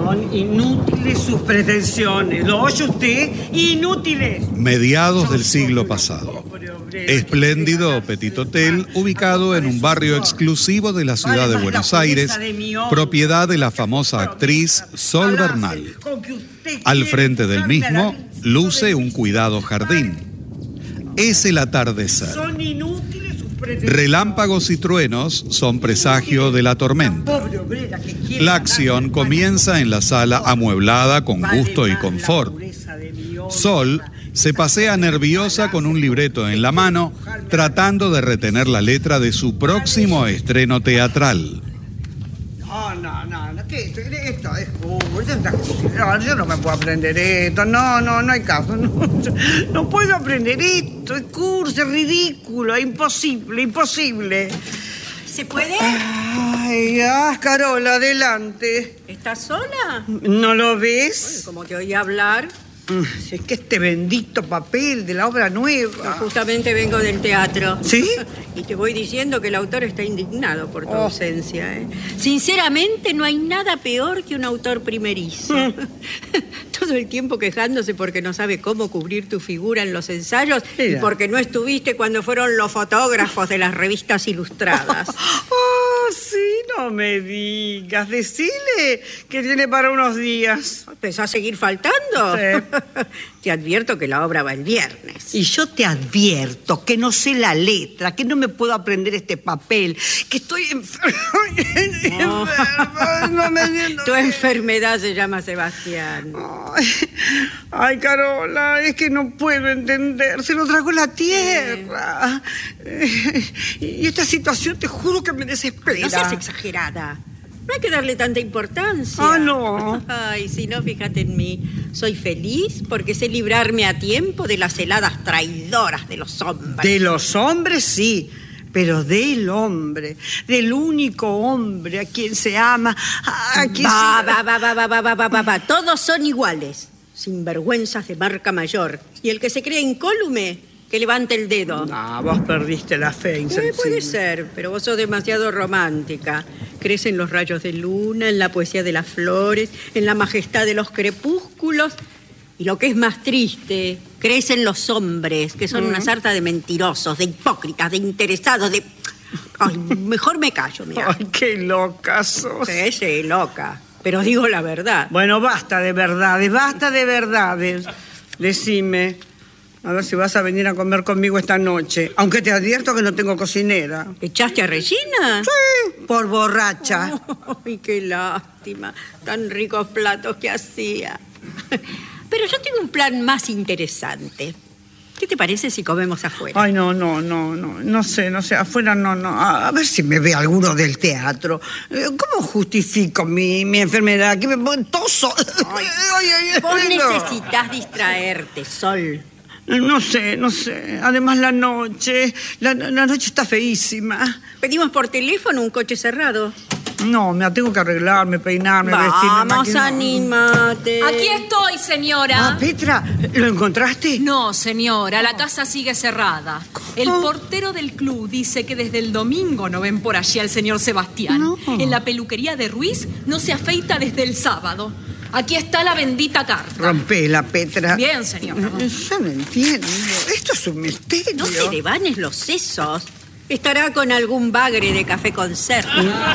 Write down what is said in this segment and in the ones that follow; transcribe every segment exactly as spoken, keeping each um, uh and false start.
Son inútiles sus pretensiones. ¿Lo oye usted? Inútiles. Mediados del siglo pasado. Espléndido Petit Hotel, ubicado en un barrio exclusivo de la ciudad de Buenos Aires, propiedad de la famosa actriz Sol Bernal. Al frente del mismo, luce un cuidado jardín. Es el atardecer. Relámpagos y truenos son presagio de la tormenta. La acción comienza en la sala amueblada con gusto y confort. Sol se pasea nerviosa con un libreto en la mano, tratando de retener la letra de su próximo estreno teatral. No, no, no, no, ¿qué esto? Esto es curso, no, yo no me puedo aprender esto, no, no, no hay caso, no, no puedo aprender esto, es curso, es ridículo, es imposible, imposible. ¿Se puede? Ay, ah, Carola, adelante. ¿Estás sola? ¿No lo ves? Bueno, como te oí hablar. Es que este bendito papel de la obra nueva. Yo justamente vengo del teatro. ¿Sí? Y te voy diciendo que el autor está indignado por tu oh. ausencia, ¿eh? Sinceramente, no hay nada peor que un autor primerizo. Mm. Todo el tiempo quejándose porque no sabe cómo cubrir tu figura en los ensayos. Mira. Y porque no estuviste cuando fueron los fotógrafos de las revistas ilustradas. Oh, sí, no me digas. Decile que tiene para unos días. ¿Empezó a seguir faltando? Sí. Te advierto que la obra va el viernes. Y yo te advierto que no sé la letra, que no me puedo aprender este papel, que estoy enferma. No. enferma no me siento tu bien. Enfermedad se llama Sebastián. Ay, ay, Carola, es que no puedo entender. Se lo tragó la tierra. Sí. Y esta situación te juro que me desespera. No seas exagerada. No hay que darle tanta importancia. Ah, no. Ay, si no, fíjate en mí. Soy feliz porque sé librarme a tiempo de las heladas traidoras de los hombres. De los hombres, sí. Pero del hombre, del único hombre a quien se ama, a quien va, se... va, va, va, va, va, va, va, va, va. Todos son iguales. Sinvergüenzas de marca mayor. Y el que se cree incólume, que levante el dedo. No, vos perdiste la fe, insensible. Eh, puede ser, pero vos sos demasiado romántica. Crees en los rayos de luna, en la poesía de las flores, en la majestad de los crepúsculos. Y lo que es más triste, crees en los hombres, que son mm. una sarta de mentirosos, de hipócritas, de interesados, de... Ay, mejor me callo, mira. Ay, qué loca sos. Sí, sí, loca. Pero digo la verdad. Bueno, basta de verdades, basta de verdades. Decime, a ver si vas a venir a comer conmigo esta noche. Aunque te advierto que no tengo cocinera. ¿Echaste a Regina? Sí, por borracha. Ay, qué lástima. Tan ricos platos que hacía. Pero yo tengo un plan más interesante. ¿Qué te parece si comemos afuera? Ay, no, no, no, no, no sé, no sé, afuera no, no. A, a ver si me ve alguno del teatro. ¿Cómo justifico mi, mi enfermedad? Que me pongo toso. Ay, ay, ay, vos no. necesitas distraerte, Sol. No sé, no sé. Además, la noche, la, la noche está feísima. Pedimos por teléfono un coche cerrado. No, me tengo que arreglarme, peinarme, Vamos, vestirme. Vamos, anímate. Aquí estoy, señora. Ah, Petra, ¿lo encontraste? No, señora, la casa sigue cerrada. El portero del club dice que desde el domingo no ven por allí al señor Sebastián. No. En la peluquería de Ruiz no se afeita desde el sábado. Aquí está la bendita carta. Rompela, Petra. Bien, señora. Yo no entiendo. Esto es un misterio. No te devanes los sesos. Estará con algún bagre de café con cerdo.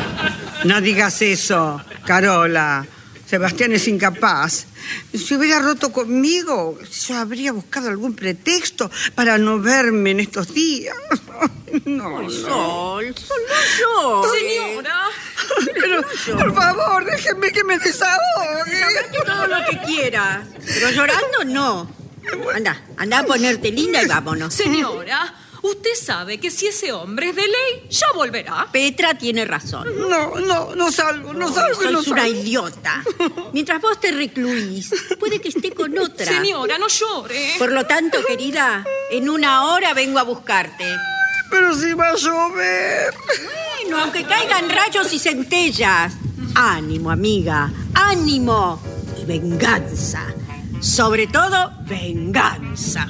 No digas eso, Carola. Sebastián es incapaz. Si hubiera roto conmigo, yo habría buscado algún pretexto para no verme en estos días. No, Ay, no. Sol, Sol, no llores. Señora. Pero, por favor, déjenme que me desahogue. Desahogate todo lo que quieras. Pero llorando, no. Anda, anda a ponerte linda y vámonos. Señora, usted sabe que si ese hombre es de ley, ya volverá. Petra tiene razón. No, no, no salgo, no salgo, Sois no salgo. una idiota. Mientras vos te recluís, puede que esté con otra. Señora, no llore. Por lo tanto, querida, en una hora vengo a buscarte. Pero si va a llover. Bueno, aunque caigan rayos y centellas. Ánimo, amiga, ánimo. Y venganza. Sobre todo, venganza.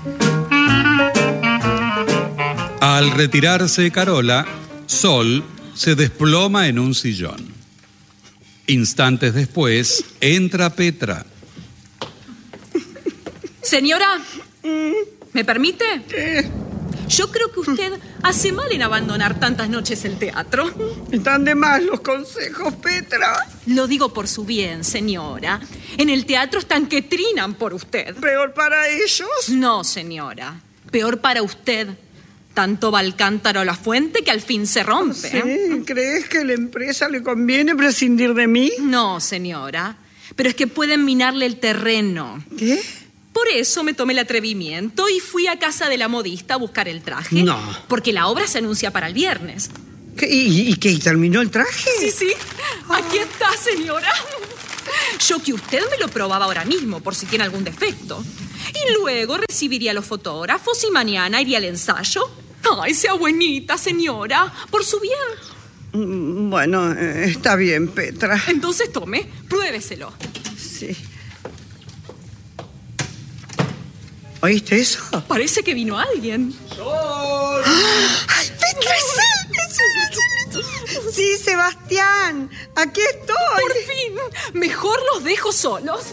Al retirarse Carola, Sol se desploma en un sillón. Instantes después, entra Petra. Señora, ¿me permite? ¿Qué? Yo creo que usted hace mal en abandonar tantas noches el teatro. Están de más los consejos, Petra. Lo digo por su bien, señora. En el teatro están que trinan por usted. ¿Peor para ellos? No, señora. Peor para usted. Tanto va el cántaro a la fuente que al fin se rompe. ¿Sí? ¿Crees que a la empresa le conviene prescindir de mí? No, señora. Pero es que pueden minarle el terreno. ¿Qué? Por eso me tomé el atrevimiento y fui a casa de la modista a buscar el traje. No. Porque la obra se anuncia para el viernes. ¿Qué? ¿Y, y qué? ¿Terminó el traje? Sí, sí. Aquí está, señora. Yo que usted me lo probaba ahora mismo, por si tiene algún defecto. Y luego recibiría a los fotógrafos y mañana iría al ensayo. Ay, sea buenita, señora. Por su bien. Bueno, eh, está bien, Petra. Entonces tome, pruébeselo. Sí. ¿Oíste eso? Parece que vino alguien. ¡Sol! ¡Ay, Petra, es él! ¡Es él, es él! Sí, Sebastián, aquí estoy. Por fin, mejor los dejo solos.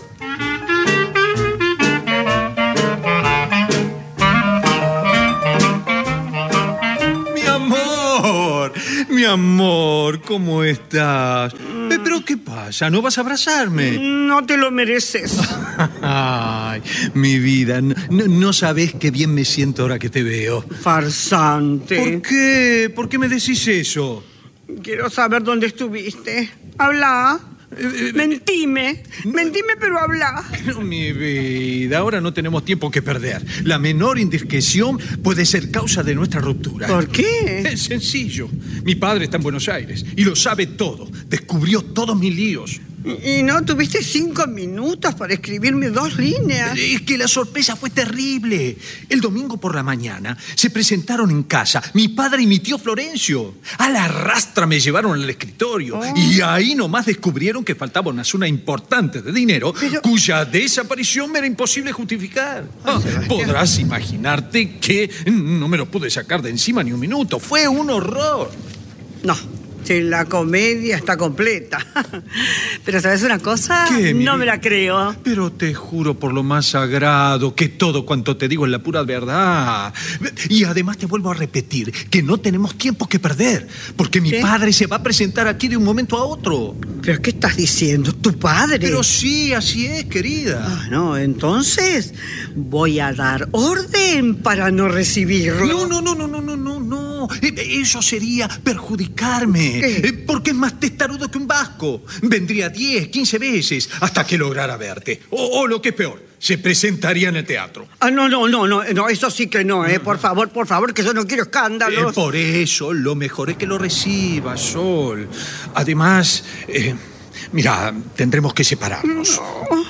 Mi amor, mi amor, ¿cómo estás? Mm. Eh, ¿Pero qué pasa? ¿No vas a abrazarme? No te lo mereces. Ay, mi vida, no, no sabes qué bien me siento ahora que te veo. Farsante. ¿Por qué? ¿Por qué me decís eso? Quiero saber dónde estuviste. Habla. Eh, Mentime. Mentime, pero habla. Pero mi vida, ahora no tenemos tiempo que perder. La menor indiscreción puede ser causa de nuestra ruptura. ¿Por qué? Es sencillo. Mi padre está en Buenos Aires y lo sabe todo. Descubrió todos mis líos. ¿Y no tuviste cinco minutos para escribirme dos líneas? Es que la sorpresa fue terrible. El domingo por la mañana se presentaron en casa mi padre y mi tío Florencio. A la rastra me llevaron al escritorio. Oh. Y ahí nomás descubrieron que faltaba una suma importante de dinero Pero... cuya desaparición me era imposible justificar. Ay, Ah, podrás imaginarte que no me lo pude sacar de encima ni un minuto. Fue un horror. No. Si la comedia está completa. Pero ¿sabes una cosa? ¿Qué, mi no vida? me la creo. Pero te juro por lo más sagrado que todo cuanto te digo es la pura verdad. Y además te vuelvo a repetir que no tenemos tiempo que perder, porque mi ¿Qué? padre se va a presentar aquí de un momento a otro. ¿Pero qué estás diciendo? ¿Tu padre? Pero sí, así es, querida. Ah, no, entonces voy a dar orden para no recibirlo. No, no, no, no, no, no, no, no. Eh, Eso sería perjudicarme. ¿Qué? Eh, Porque es más testarudo que un vasco. Vendría diez, quince veces hasta que lograra verte. O, o lo que es peor, se presentaría en el teatro. Ah, no, no, no, no, no, eso sí que no, ¿eh? Por favor, por favor, que yo no quiero Eh, escándalos. por eso, lo mejor es que lo reciba, Sol. Además, eh, mira, tendremos que separarnos.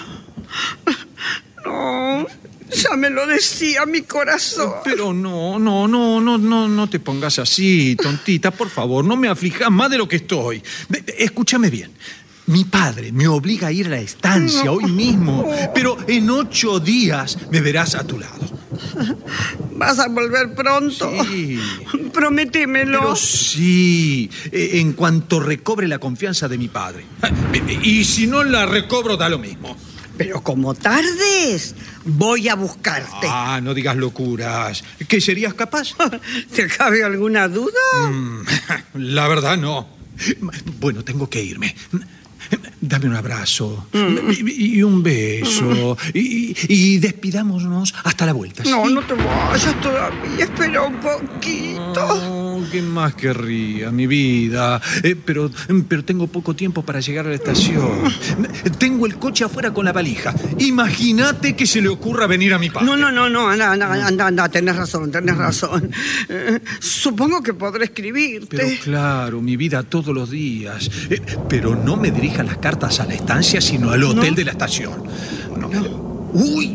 No, ya me lo decía mi corazón. Pero no, no, no, no, no, no te pongas así, tontita, por favor, no me aflijas más de lo que estoy. Ve- Escúchame bien. Mi padre me obliga a ir a la estancia No. hoy mismo, pero en ocho días me verás a tu lado. ¿Vas a volver pronto? Sí. Prométemelo. Pero sí, eh, en cuanto recobre la confianza de mi padre. Y si no la recobro, da lo mismo. Pero como tardes, voy a buscarte. Ah, no digas locuras. ¿Qué serías capaz? ¿Te cabe alguna duda? Mm, La verdad, no. Bueno, tengo que irme. Dame un abrazo y, y un beso y, y despidámonos hasta la vuelta. ¿sí? No, no te vayas todavía. Espera un poquito. Oh, ¿qué más querría, mi vida? Eh, pero, pero tengo poco tiempo para llegar a la estación. Tengo el coche afuera con la valija. Imagínate que se le ocurra venir a mi padre. No, no, no, no, anda, anda, anda, anda, tenés razón, tenés razón. Eh, supongo que podré escribirte. Pero claro, mi vida todos los días. Eh, pero no me dirija las cartas a la estancia, sino al hotel ¿No? de la estación. No. Uy,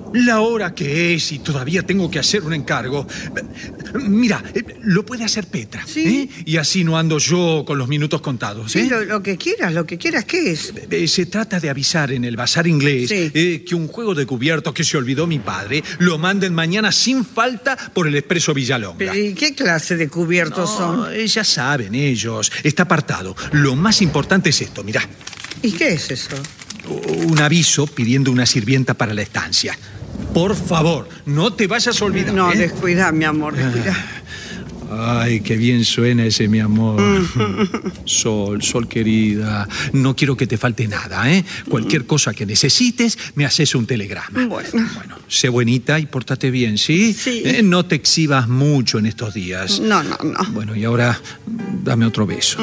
La hora que es y todavía tengo que hacer un encargo. Mira, lo puede hacer Petra. Sí. ¿eh? Y así no ando yo con los minutos contados. Sí, ¿eh? lo, lo que quieras, lo que quieras, ¿qué es? Se trata de avisar en el bazar inglés Sí. eh, que un juego de cubiertos que se olvidó mi padre lo manden mañana sin falta por el Expreso Villalonga. ¿Y qué clase de cubiertos No, son? eh, ya saben ellos. Está apartado. Lo más importante es esto, mirá. ¿Y qué es eso? Un aviso pidiendo una sirvienta para la estancia. Por favor, no te vayas a olvidar. No, ¿eh? descuida, mi amor, descuida. Ay, qué bien suena ese, mi amor. Sol, Sol querida, no quiero que te falte nada, ¿eh? Cualquier cosa que necesites, me haces un telegrama. Bueno. Bueno, sé buenita y pórtate bien, ¿sí? Sí. Eh, no te exhibas mucho en estos días. No, no, no. Bueno, y ahora dame otro beso.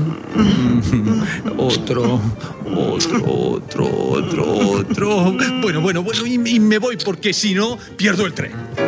¿Mm? Otro, otro, otro, otro, otro. Bueno, bueno, bueno, y, y me voy porque si no, pierdo el tren.